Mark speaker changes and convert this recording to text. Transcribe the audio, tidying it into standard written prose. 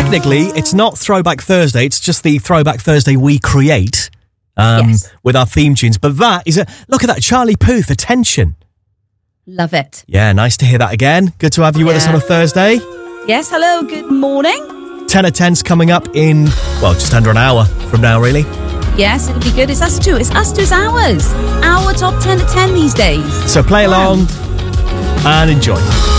Speaker 1: technically, it's not Throwback Thursday. It's just the Throwback Thursday we create with our theme tunes. But that is look at that, Charlie Puth, Attention.
Speaker 2: Love it.
Speaker 1: Yeah, nice to hear that again. Good to have you with us on a Thursday.
Speaker 2: Yes, hello, good morning.
Speaker 1: 10 at 10's coming up in, just under an hour from now, really.
Speaker 2: Yes, it'll be good. It's us two. It's us two's hours. Our top 10 at 10 these days.
Speaker 1: So play along and enjoy.